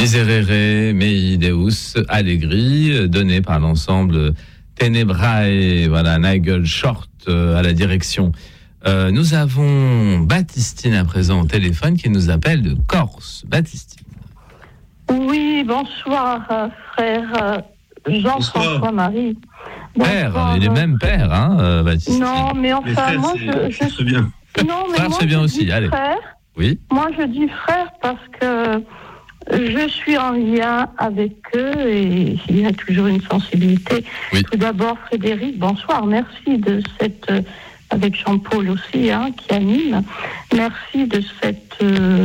Miserere mei Deus Allegri, donné par l'ensemble Tenebrae. Voilà, Nigel Short à la direction. Nous avons Baptistine à présent au téléphone qui nous appelle de Corse. Baptistine. Oui, bonsoir, frère Jean-François Marie. Père, il est même père, hein, Baptistine. Non, mais enfin, frère, moi, c'est très bien. Non, mais frère, moi, c'est bien je aussi, dis allez. Frère. Oui. Moi, je dis frère parce que je suis en lien avec eux et il y a toujours une sensibilité. Oui. Tout d'abord, Frédéric, bonsoir. Merci de cette, avec Jean-Paul aussi, qui anime. Merci de cette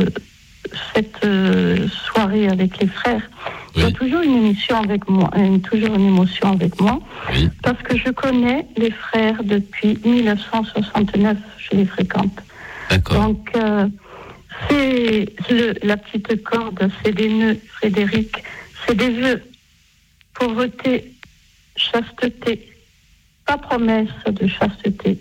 soirée avec les frères. Oui. Il y a toujours une émission avec moi, toujours une émotion avec moi, Oui. parce que je connais les frères depuis 1969, je les fréquente. D'accord. Donc, c'est la petite corde, c'est des nœuds, Frédéric, c'est des vœux, pauvreté, chasteté, pas promesse de chasteté,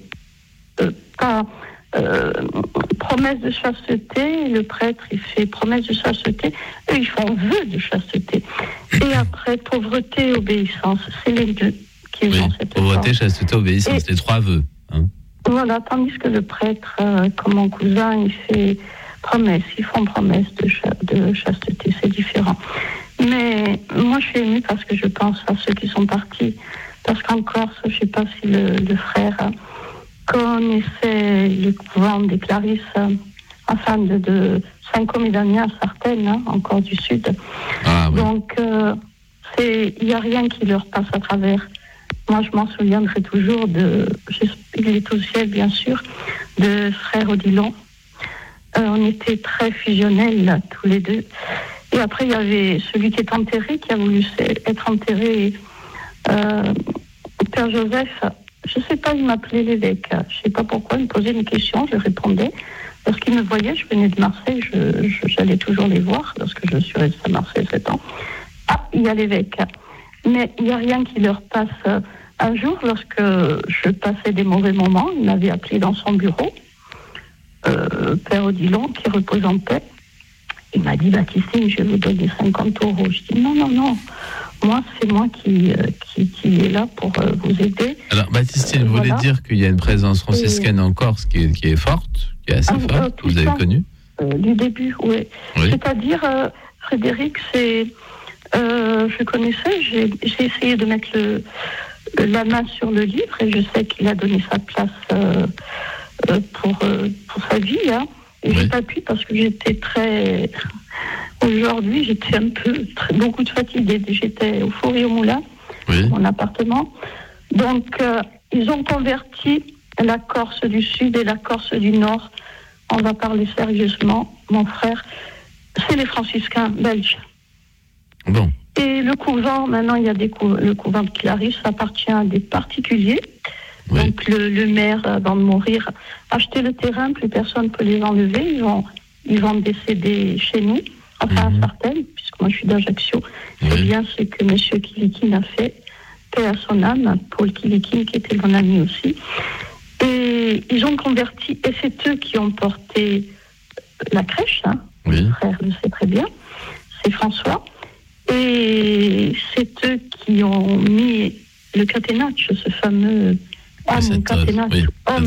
promesse de chasteté, le prêtre il fait promesse de chasteté, eux ils font vœu de chasteté. Et après, pauvreté, obéissance, c'est les deux qui Oui. ont cette Pauvreté, forme. chasteté, obéissance, les trois vœux. Hein. Voilà, tandis que le prêtre, comme mon cousin, il fait promesse, ils font promesse de chasteté, c'est différent. Mais moi, je suis émue parce que je pense à ceux qui sont partis. Parce qu'en Corse, je ne sais pas si le frère connaissait le couvent des Clarisses, enfin de Saint-Côme et d'Amiens, Sartène, encore du Sud. Ah, oui. Donc, il n'y a rien qui leur passe à travers. Moi, je m'en souviendrai toujours il est au ciel, bien sûr, de frère Odilon. On était très fusionnels, là, tous les deux. Et après, il y avait celui qui est enterré, qui a voulu être enterré, Père Joseph. Je ne sais pas, il m'appelait l'évêque. Je ne sais pas pourquoi, il me posait une question, je répondais. Lorsqu'il me voyait, je venais de Marseille, j'allais toujours les voir, lorsque je suis restée à Marseille 7 ans. Ah, il y a l'évêque. Mais il n'y a rien qui leur passe. Un jour, lorsque je passais des mauvais moments, il m'avait appelé dans son bureau, Père Odilon, qui repose en paix. Il m'a dit, Baptistine, je vais vous donner 50 €. Je dis, non. Moi, c'est moi qui est là pour vous aider. Alors, Baptistine, vous voulez dire qu'il y a une présence franciscaine en Corse qui est forte, qui est assez forte, que vous avez connue du début, oui. C'est-à-dire, Frédéric, je connaissais, j'ai essayé de mettre la main sur le livre et je sais qu'il a donné sa place pour sa vie. Et j'ai pas pu parce que j'étais très... Aujourd'hui, j'étais beaucoup de fatiguée. J'étais au four et au moulin, mon appartement. Donc, ils ont converti la Corse du Sud et la Corse du Nord. On va parler sérieusement, mon frère. C'est les franciscains belges. Bon. Et le couvent, maintenant, il y a le couvent de Clarisse, appartient à des particuliers. Oui. Donc, le maire, avant de mourir, a acheté le terrain, plus personne ne peut les enlever. Ils vont décéder chez nous, enfin à Sartène, puisque moi je suis d'Ajaccio. C'est bien ce que M. Kilikine a fait, paix à son âme, Paul Kilikine, qui était mon ami aussi. Et ils ont converti, et c'est eux qui ont porté la crèche, mon frère le sait très bien, c'est François. Et c'est eux qui ont mis le catenaccio, ce fameux homme catenaccio,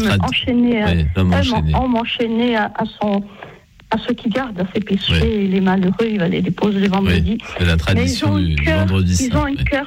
homme enchaîné à ceux qui gardent à ses péchés, les malheureux, il va les déposer le vendredi. C'est la tradition du vendredi saint. Ils ont un cœur.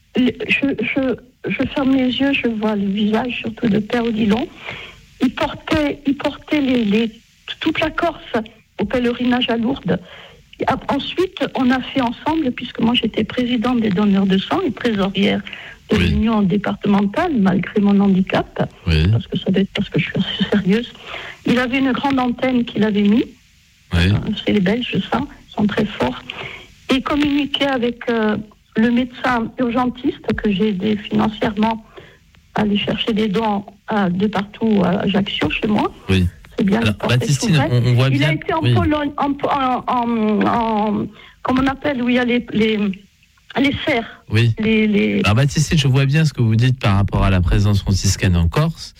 Je ferme les yeux, je vois le visage surtout de Père Odilon. Il portait toute la Corse au pèlerinage à Lourdes. Ensuite, on a fait ensemble, puisque moi j'étais présidente des donneurs de sang et trésorière de l'union départementale, malgré mon handicap, parce que ça doit être parce que je suis assez sérieuse. Il avait une grande antenne qu'il avait mis. C'est les Belges, ça, ils sont très forts. Et il communiquait avec le médecin urgentiste que j'ai aidé financièrement à aller chercher des dons de partout à Ajaccio, chez moi. Oui. C'est bien. Alors, Baptistine, on voit bien. Il a été en Pologne, comme on appelle, où il y a les serres. Oui. Alors, Baptistine, je vois bien ce que vous dites par rapport à la présence franciscaine en Corse.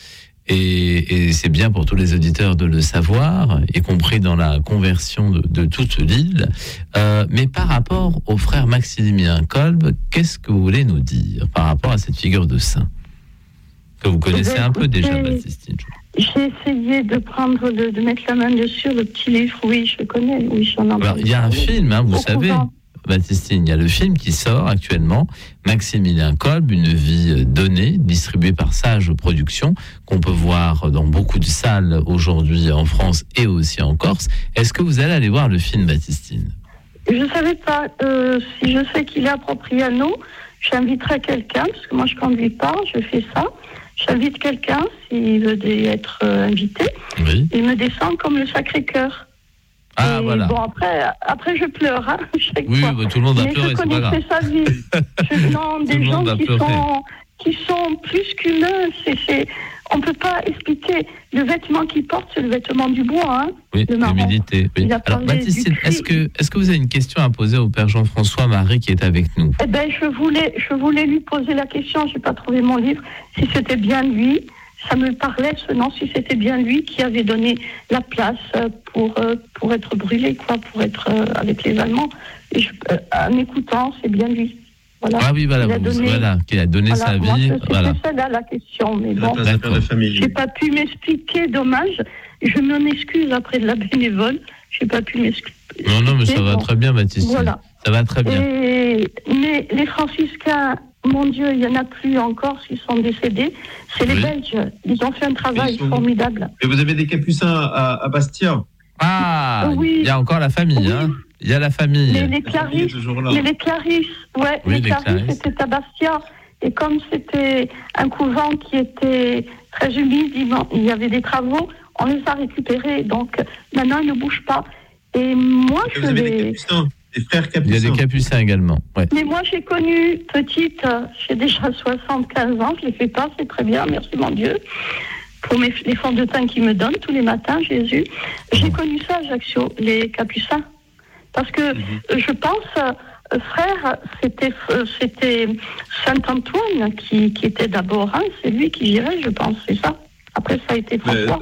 Et c'est bien pour tous les auditeurs de le savoir, y compris dans la conversion de toute l'île. Mais par rapport au frère Maximilien Kolb, qu'est-ce que vous voulez nous dire par rapport à cette figure de saint que vous connaissez un peu déjà, Baptistine? J'ai essayé de mettre la main dessus, le petit livre. Oui, je connais. Oui, j'en ai entendu. Alors, il y a un film, vous savez, Baptistine, il y a le film qui sort actuellement, Maximilien Kolb, Une vie donnée, distribué par Sage Productions, qu'on peut voir dans beaucoup de salles aujourd'hui en France et aussi en Corse. Est-ce que vous allez aller voir le film, Baptistine? Je ne savais pas. Si je sais qu'il est approprié à nous, j'inviterai quelqu'un, parce que moi je ne conduis pas, je fais ça. J'invite quelqu'un, s'il veut être invité. Oui. Il me descend comme le Sacré-Cœur. Ah, et voilà. Bon, après je pleure, hein, chaque fois. Oui, tout le monde a pleuré, c'est pas grave. Je connaissais sa vie. Non, des gens qui sont plus qu'humains. On ne peut pas expliquer. Le vêtement qu'il porte, c'est le vêtement du bois. Hein, oui, l'humilité. Oui. Alors, Baptistine, est-ce que vous avez une question à poser au Père Jean-François Marie qui est avec nous? Eh bien, je voulais lui poser la question. Je n'ai pas trouvé mon livre. Si c'était bien lui. Ça me parlait, ce nom, si c'était bien lui qui avait donné la place pour être brûlé, pour être avec les Allemands. Et en écoutant, c'est bien lui. Voilà. Ah oui, voilà, qui a donné sa vie. C'était celle-là la question, mais bon, je n'ai pas pu m'expliquer, dommage. Je m'en excuse après de la bénévole. Je n'ai pas pu m'expliquer. Non, mais ça va très bien, Baptiste. Voilà. Ça va très bien. Mais les franciscains, mon Dieu, il n'y en a plus encore, ils sont décédés. C'est les Belges. Ils ont fait un travail formidable. Et vous avez des capucins à Bastia? Ah, oui. Il y a encore la famille, oui. Hein. Il y a la famille. Les Clarisses, les Clarisses, c'était à Bastia. Et comme c'était un couvent qui était très humide, il y avait des travaux, on les a récupérés. Donc, maintenant, ils ne bougent pas. Et moi, vous avez des capucins, des frères capucins. Il y a des capucins également. Ouais. Mais moi, j'ai connu petite, j'ai déjà 75 ans, je ne les fais pas, c'est très bien, merci mon Dieu. Pour les fonds de teint qu'ils me donnent tous les matins, Jésus. J'ai connu ça, Ajaccio, les capucins. Parce que je pense, frère, c'était Saint-Antoine qui était d'abord, c'est lui qui gérait, je pense, c'est ça. Après, ça a été François.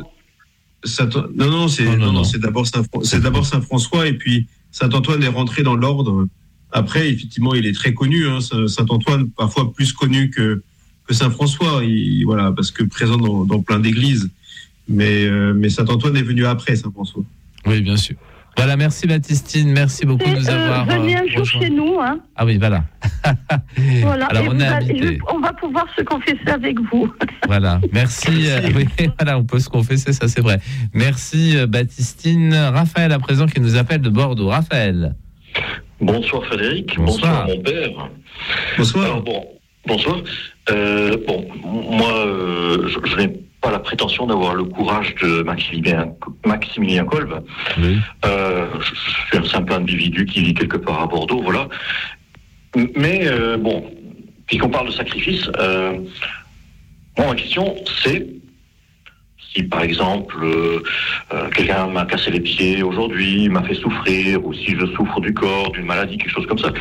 Non, c'est d'abord Saint-François, et puis Saint-Antoine est rentré dans l'ordre. Après, effectivement, il est très connu, hein, Saint-Antoine, parfois plus connu que Saint-François, voilà, parce que présent dans plein d'églises. Mais Saint-Antoine est venu après Saint-François. Oui, bien sûr. Voilà, merci Baptistine, merci beaucoup de nous avoir venez un jour chez nous. Hein. Ah oui, voilà. Voilà. Alors, on va pouvoir se confesser avec vous. Voilà, merci. Oui, voilà, on peut se confesser, ça c'est vrai. Merci Baptistine. Raphaël à présent qui nous appelle de Bordeaux. Raphaël. Bonsoir Frédéric. Bonsoir mon père. Bonsoir. Alors, bonsoir. Moi, je n'ai pas la prétention d'avoir le courage de Maximilien Kolb. Oui. Je suis un simple individu qui vit quelque part à Bordeaux, voilà. Mais puisqu'on parle de sacrifice, ma question c'est si par exemple quelqu'un m'a cassé les pieds aujourd'hui, m'a fait souffrir, ou si je souffre du corps, d'une maladie, quelque chose comme ça,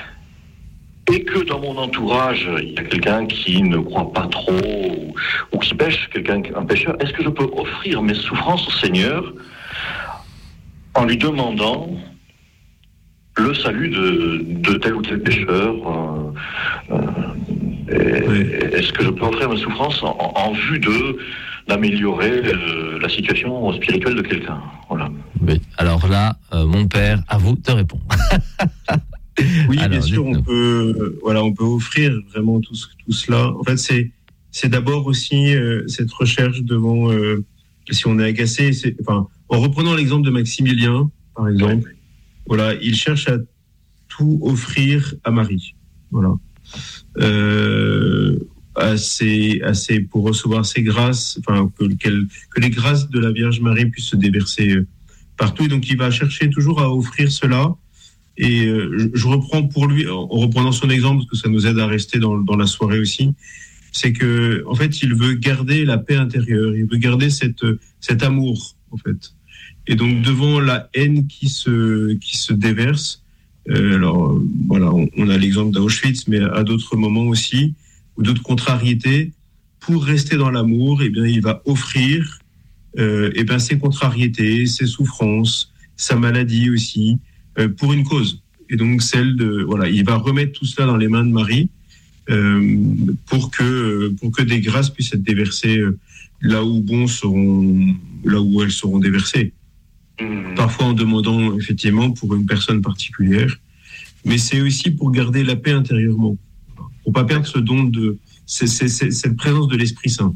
et que dans mon entourage, il y a quelqu'un qui ne croit pas trop ou qui pêche, un pêcheur, est-ce que je peux offrir mes souffrances au Seigneur en lui demandant le salut de tel ou tel pêcheur Est-ce que je peux offrir mes souffrances en vue d'améliorer la situation spirituelle de quelqu'un? Voilà. Oui. Alors là, mon père, à vous de répondre. Oui, alors, bien sûr, on peut offrir vraiment tout cela. En fait, c'est d'abord aussi cette recherche devant, si on est agacé, en reprenant l'exemple de Maximilien, par exemple, voilà, il cherche à tout offrir à Marie, voilà, assez pour recevoir ses grâces, que les grâces de la Vierge Marie puissent se déverser partout. Et donc, il va chercher toujours à offrir cela. Et je reprends pour lui, en reprenant son exemple, parce que ça nous aide à rester dans la soirée aussi, c'est que en fait, il veut garder la paix intérieure, il veut garder cet amour, en fait. Et donc, devant la haine qui se déverse, alors voilà, on a l'exemple d'Auschwitz, mais à d'autres moments aussi, ou d'autres contrariétés, pour rester dans l'amour, eh bien, il va offrir ses contrariétés, ses souffrances, sa maladie aussi, pour une cause. Et donc il va remettre tout cela dans les mains de Marie pour que des grâces puissent être déversées là où elles seront déversées. Parfois en demandant effectivement pour une personne particulière, mais c'est aussi pour garder la paix intérieurement, pour pas perdre ce don cette présence de l'Esprit Saint.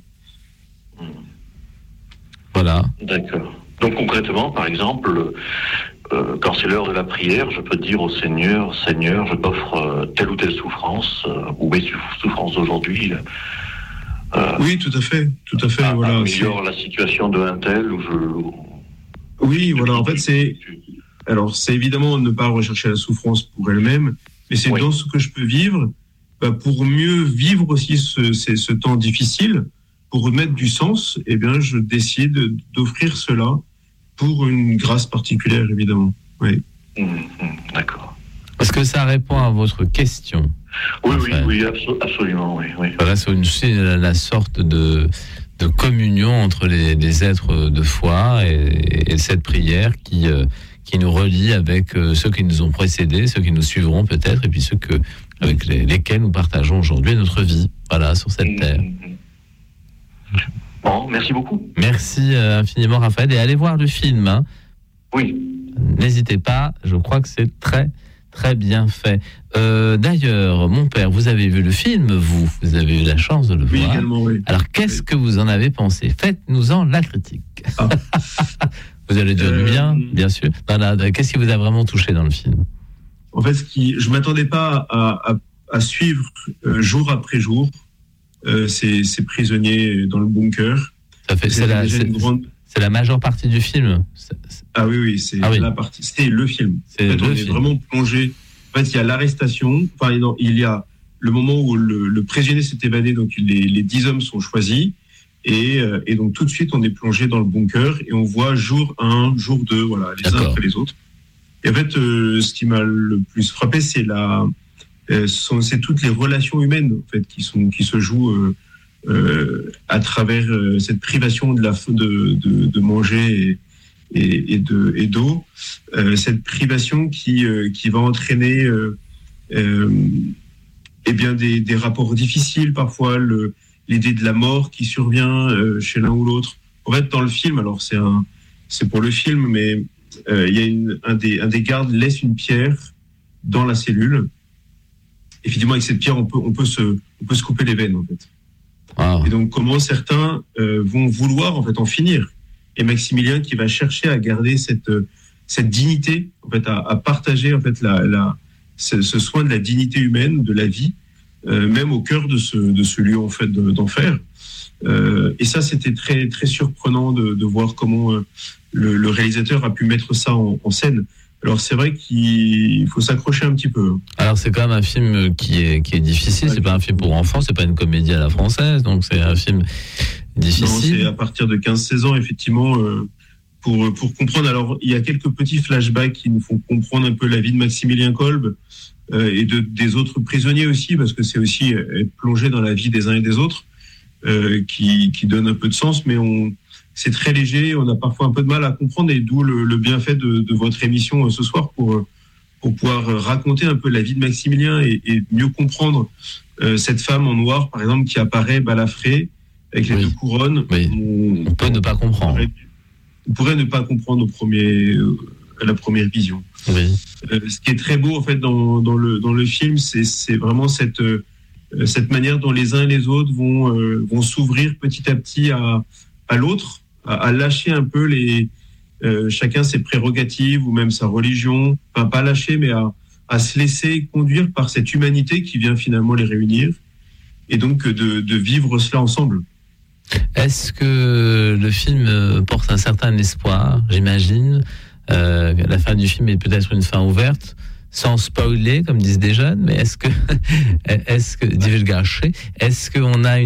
Voilà. D'accord. Donc concrètement, par exemple, quand c'est l'heure de la prière, je peux dire au Seigneur, je t'offre telle ou telle souffrance, ou mes souffrances d'aujourd'hui. Oui, tout à fait. Voilà. Améliore la situation de un tel, Oui, voilà. En fait, c'est évidemment ne pas rechercher la souffrance pour elle-même, mais c'est dans ce que je peux vivre, pour mieux vivre aussi ce temps difficile, pour remettre du sens. Eh bien, je décide d'offrir cela pour une grâce particulière, évidemment. Oui. D'accord. Est-ce que ça répond à votre question? Oui, absolument, oui. Voilà, c'est la sorte de communion entre les êtres de foi et cette prière qui nous relie avec ceux qui nous ont précédés, ceux qui nous suivront peut-être, et puis ceux avec lesquels nous partageons aujourd'hui notre vie, voilà, sur cette terre. Bon, merci beaucoup. Merci infiniment, Raphaël, et allez voir le film. Hein. Oui. N'hésitez pas, je crois que c'est très, très bien fait. D'ailleurs, mon père, vous avez vu le film, vous avez eu la chance de le voir. Oui, également, oui. Alors, qu'est-ce que vous en avez pensé? Faites-nous-en la critique. Vous allez dire du bien sûr. Qu'est-ce qui vous a vraiment touché dans le film? En fait, je m'attendais pas à suivre jour après jour ces prisonniers dans le bunker. C'est la majeure partie du film. Oui, c'est la partie. C'était le film. On est vraiment plongé. En fait, il y a l'arrestation. Enfin, il y a le moment où le prisonnier s'est évadé, donc les 10 hommes sont choisis. Et donc tout de suite, on est plongé dans le bunker et on voit jour 1, jour 2, voilà, les uns après les autres. Et en fait, ce qui m'a le plus frappé, c'est toutes les relations humaines en fait qui se jouent à travers cette privation de manger et d'eau, cette privation qui va entraîner des rapports difficiles, parfois l'idée de la mort qui survient chez l'un ou l'autre. En fait, dans le film, alors c'est pour le film, mais il y a un des gardes laisse une pierre dans la cellule. Effectivement, avec cette pierre, on peut se couper les veines, en fait. Wow. Et donc, comment certains vont vouloir en fait en finir. Et Maximilien qui va chercher à garder cette dignité, en fait, à partager en fait ce soin de la dignité humaine, de la vie, même au cœur de ce lieu en fait d'enfer. Et ça, c'était très très surprenant de voir comment le réalisateur a pu mettre ça en scène. Alors c'est vrai qu'il faut s'accrocher un petit peu. Alors c'est quand même un film qui est difficile. C'est pas un film pour enfants, c'est pas une comédie à la française, donc c'est un film difficile. Non, c'est à partir de 15-16 ans effectivement pour comprendre. Alors il y a quelques petits flashbacks qui nous font comprendre un peu la vie de Maximilien Kolbe et des autres prisonniers aussi, parce que c'est aussi être plongé dans la vie des uns et des autres qui donne un peu de sens, mais c'est très léger, on a parfois un peu de mal à comprendre, et d'où le bienfait de votre émission ce soir pour pouvoir raconter un peu la vie de Maximilien et mieux comprendre cette femme en noir, par exemple, qui apparaît balafrée avec les deux couronnes. Oui. On peut ne pas comprendre. On pourrait ne pas comprendre à la première vision. Oui. Ce qui est très beau en fait dans le film, c'est vraiment cette manière dont les uns et les autres vont s'ouvrir petit à petit à l'autre, à lâcher un peu chacun ses prérogatives ou même sa religion, enfin pas lâcher, mais à se laisser conduire par cette humanité qui vient finalement les réunir, et donc de vivre cela ensemble. Est-ce que le film porte un certain espoir, j'imagine? La fin du film est peut-être une fin ouverte, sans spoiler, comme disent des jeunes, mais est-ce que divulgacher, est-ce qu'on a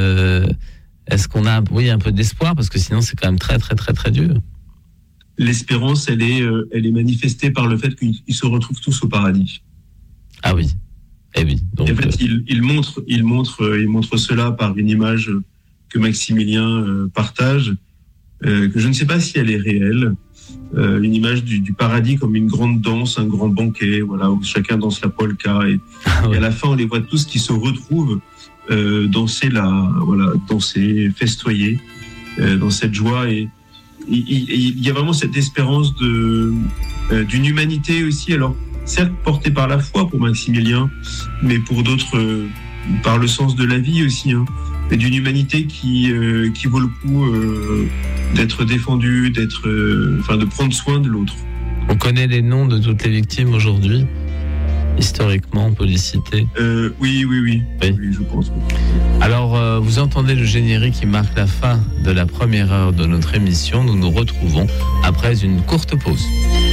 un peu d'espoir, parce que sinon c'est quand même très très très très dur. L'espérance, elle est manifestée par le fait qu'ils se retrouvent tous au paradis. Ah oui. Eh oui. Donc, et en fait, il montre cela par une image que Maximilien partage, que je ne sais pas si elle est réelle. Une image du paradis comme une grande danse, un grand banquet, voilà, où chacun danse la polka et à la fin on les voit tous qui se retrouvent danser, festoyer dans cette joie, et il y a vraiment cette espérance d'une humanité aussi, alors certes portée par la foi pour Maximilien, mais pour d'autres par le sens de la vie aussi, hein, et d'une humanité qui vaut le coup d'être défendue, de prendre soin de l'autre. On connaît les noms de toutes les victimes aujourd'hui, historiquement, on peut les citer. Oui, je pense. Alors, vous entendez le générique qui marque la fin de la première heure de notre émission. Nous nous retrouvons après une courte pause.